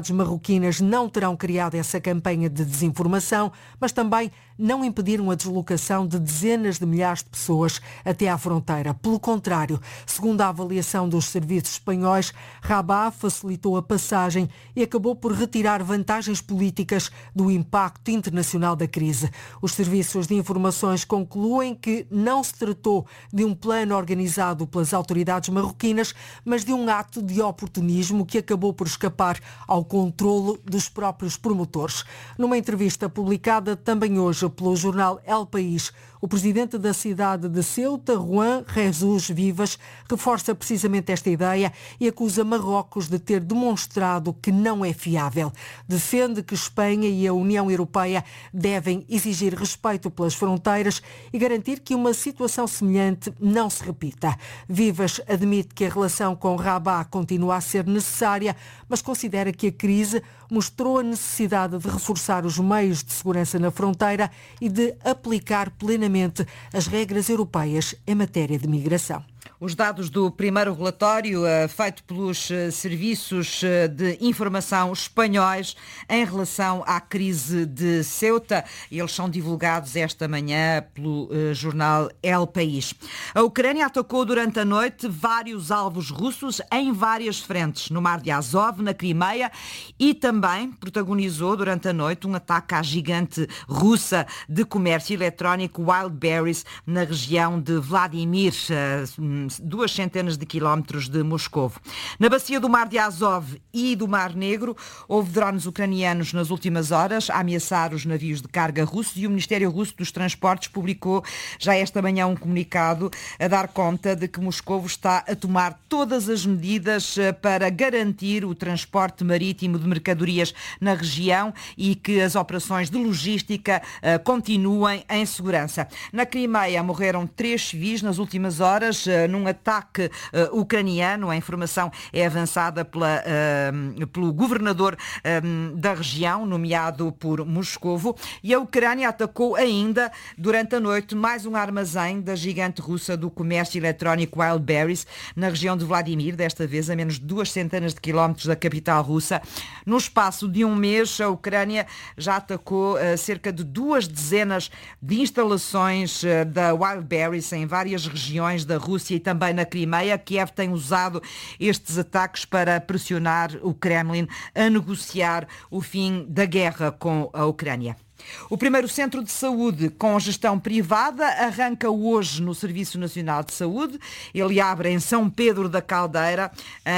autoridades marroquinas não terão criado essa campanha de desinformação, mas também não impediram a deslocação de dezenas de milhares de pessoas até à fronteira. Pelo contrário, segundo a avaliação dos serviços espanhóis, Rabat facilitou a passagem e acabou por retirar vantagens políticas do impacto internacional da crise. Os serviços de informações concluem que não se tratou de um plano organizado pelas autoridades marroquinas, mas de um ato de oportunismo que acabou por escapar ao controlo dos próprios promotores. Numa entrevista publicada também hoje pelo jornal El País, o presidente da cidade de Ceuta, Juan Jesus Vivas, reforça precisamente esta ideia e acusa Marrocos de ter demonstrado que não é fiável. Defende que Espanha e a União Europeia devem exigir respeito pelas fronteiras e garantir que uma situação semelhante não se repita. Vivas admite que a relação com Rabat continua a ser necessária, mas considera que a crise mostrou a necessidade de reforçar os meios de segurança na fronteira e de aplicar plenamente as regras europeias em matéria de migração. Os dados do primeiro relatório feito pelos serviços de informação espanhóis em relação à crise de Ceuta, eles são divulgados esta manhã pelo jornal El País. A Ucrânia atacou durante a noite vários alvos russos em várias frentes, no Mar de Azov, na Crimeia, e também protagonizou durante a noite um ataque à gigante russa de comércio eletrónico Wildberries na região de Vladimir, 200 de quilómetros de Moscovo. Na bacia do Mar de Azov e do Mar Negro, houve drones ucranianos nas últimas horas a ameaçar os navios de carga russos e o Ministério Russo dos Transportes publicou já esta manhã um comunicado a dar conta de que Moscovo está a tomar todas as medidas para garantir o transporte marítimo de mercadorias na região e que as operações de logística continuem em segurança. Na Crimeia morreram 3 civis nas últimas horas num ataque ucraniano. A informação é avançada pelo governador da região, nomeado por Moscovo, e a Ucrânia atacou ainda durante a noite mais um armazém da gigante russa do comércio eletrónico Wildberries na região de Vladimir, desta vez a menos de 200 de quilómetros da capital russa. No espaço de um mês, a Ucrânia já atacou cerca de 2 dezenas de instalações da Wildberries em várias regiões da Rússia e também na Crimeia. Kiev tem usado estes ataques para pressionar o Kremlin a negociar o fim da guerra com a Ucrânia. O primeiro centro de saúde com gestão privada arranca hoje no Serviço Nacional de Saúde. Ele abre em São Pedro da Cadeira,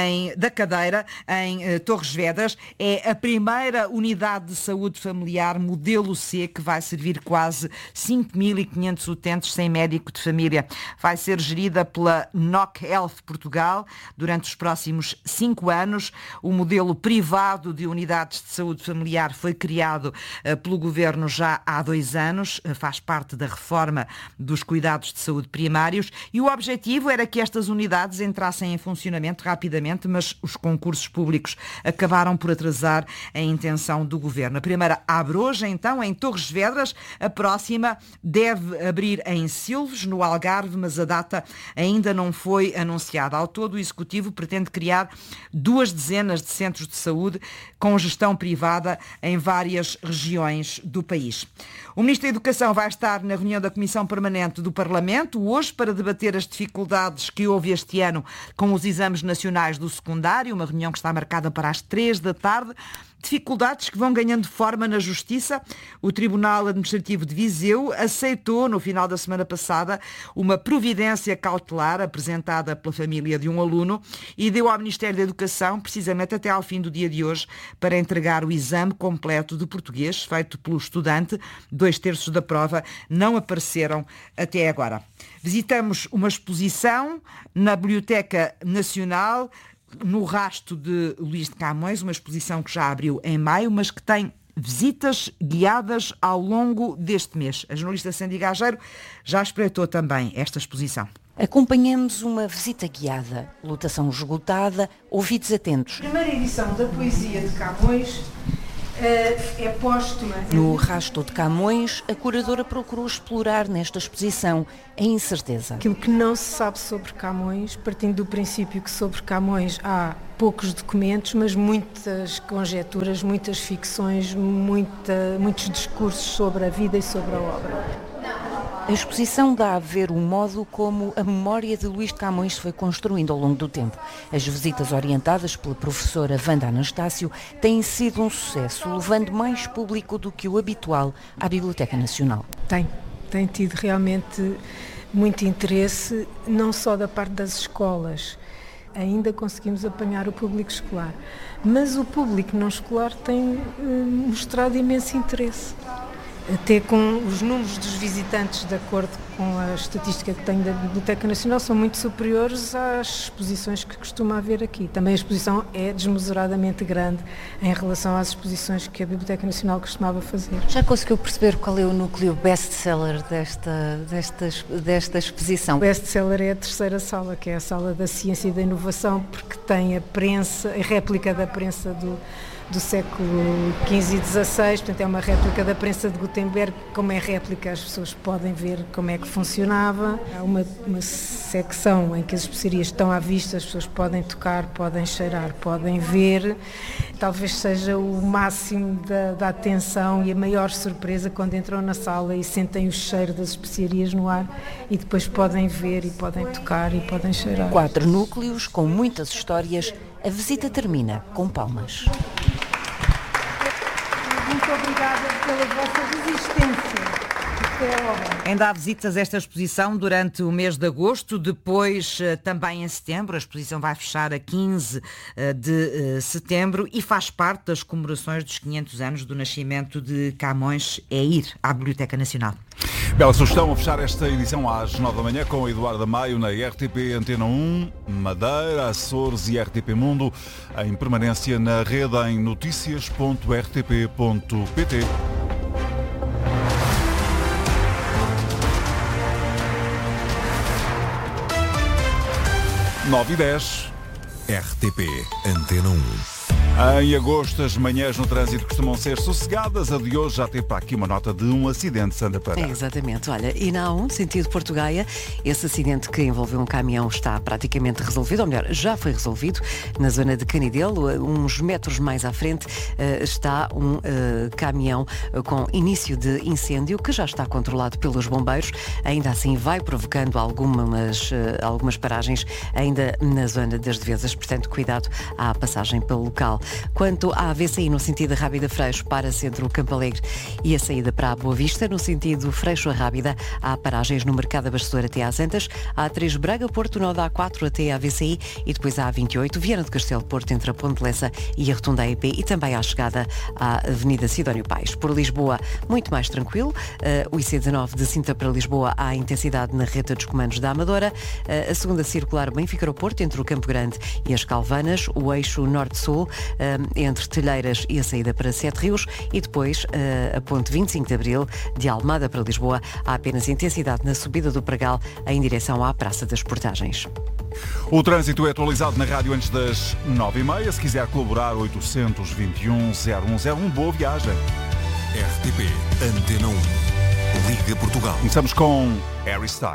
em Torres Vedras. É a primeira unidade de saúde familiar modelo C que vai servir quase 5.500 utentes sem médico de família. Vai ser gerida pela NOC Health Portugal durante os próximos 5 anos. O modelo privado de unidades de saúde familiar foi criado pelo Governo já há 2 anos, faz parte da reforma dos cuidados de saúde primários e o objetivo era que estas unidades entrassem em funcionamento rapidamente, mas os concursos públicos acabaram por atrasar a intenção do Governo. A primeira abre hoje, então, em Torres Vedras, a próxima deve abrir em Silves, no Algarve, mas a data ainda não foi anunciada. Ao todo, o Executivo pretende criar 2 dezenas de centros de saúde com gestão privada em várias regiões do país. O Ministro da Educação vai estar na reunião da Comissão Permanente do Parlamento hoje para debater as dificuldades que houve este ano com os exames nacionais do secundário, uma reunião que está marcada para as 3 da tarde. Dificuldades que vão ganhando forma na Justiça. O Tribunal Administrativo de Viseu aceitou, no final da semana passada, uma providência cautelar apresentada pela família de um aluno e deu ao Ministério da Educação, precisamente até ao fim do dia de hoje, para entregar o exame completo de português feito pelo estudante. 2/3 da prova não apareceram até agora. Visitamos uma exposição na Biblioteca Nacional, no Rasto de Luís de Camões, uma exposição que já abriu em maio, mas que tem visitas guiadas ao longo deste mês. A jornalista Sandy Gageiro já espreitou também esta exposição. Acompanhamos uma visita guiada, lotação esgotada, ouvidos atentos. Primeira edição da Poesia de Camões, é póstuma. No Rasto de Camões, a curadora procurou explorar nesta exposição a incerteza. Aquilo que não se sabe sobre Camões, partindo do princípio que sobre Camões há poucos documentos, mas muitas conjecturas, muitas ficções, muitos discursos sobre a vida e sobre a obra. A exposição dá a ver o modo como a memória de Luís de Camões se foi construindo ao longo do tempo. As visitas orientadas pela professora Wanda Anastácio têm sido um sucesso, levando mais público do que o habitual à Biblioteca Nacional. Tem tido realmente muito interesse, não só da parte das escolas. Ainda conseguimos apanhar o público escolar, mas o público não escolar tem mostrado imenso interesse. Até com os números dos visitantes, de acordo com a estatística que tenho da Biblioteca Nacional, são muito superiores às exposições que costuma haver aqui. Também a exposição é desmesuradamente grande em relação às exposições que a Biblioteca Nacional costumava fazer. Já conseguiu perceber qual é o núcleo best-seller desta exposição? O best-seller é a terceira sala, que é a sala da ciência e da inovação, porque tem a réplica da prensa do século XV e XVI, portanto é uma réplica da prensa de Gutenberg. Como é réplica, as pessoas podem ver como é que funcionava. Há uma secção em que as especiarias estão à vista, as pessoas podem tocar, podem cheirar, podem ver. Talvez seja o máximo da atenção e a maior surpresa quando entram na sala e sentem o cheiro das especiarias no ar e depois podem ver e podem tocar e podem cheirar. 4 núcleos com muitas histórias. A visita termina com palmas. Muito obrigada pela vossa resistência. Ainda há visitas a esta exposição durante o mês de agosto, depois também em setembro. A exposição vai fechar a 15 de setembro e faz parte das comemorações dos 500 anos do nascimento de Camões. É ir à Biblioteca Nacional. Bela sugestão a fechar esta edição às 9 da manhã com Eduardo Maio na RTP Antena 1, Madeira, Açores e RTP Mundo, em permanência na rede em noticias.rtp.pt. 9h10, RTP Antena 1. Em agosto, as manhãs no trânsito costumam ser sossegadas. A de hoje já teve para aqui uma nota de um acidente, Sandra Pereira. Exatamente. Olha, e na A1, sentido Porto-Gaia, esse acidente que envolveu um caminhão está praticamente resolvido, ou melhor, já foi resolvido, na zona de Canidelo. Uns metros mais à frente está um caminhão com início de incêndio que já está controlado pelos bombeiros. Ainda assim vai provocando algumas paragens ainda na zona das Devesas, portanto cuidado à passagem pelo local. Quanto à VCI no sentido Rábida-Freixo para Centro Campo Alegre e a saída para a Boa Vista, no sentido Freixo-Rábida, há paragens no Mercado Abastecedor até às Antas, a A3 Braga-Porto, nó da A4 até à VCI e depois a A28 Viana do Castelo-Porto entre a Ponte de Lessa e a Rotunda EP e também à chegada à Avenida Sidónio Pais. Por Lisboa, muito mais tranquilo. O IC19 de Sintra para Lisboa há intensidade na reta dos comandos da Amadora. A segunda circular Benfica-Aeroporto entre o Campo Grande e as Calvanas, o eixo Norte-Sul entre Telheiras e a saída para Sete Rios e depois a ponte 25 de Abril de Almada para Lisboa há apenas intensidade na subida do Pragal em direção à Praça das Portagens. O trânsito é atualizado na rádio antes das 9h30. Se quiser colaborar, 821-0101. Boa viagem. RTP Antena 1. Liga Portugal. Começamos com Harry Styles.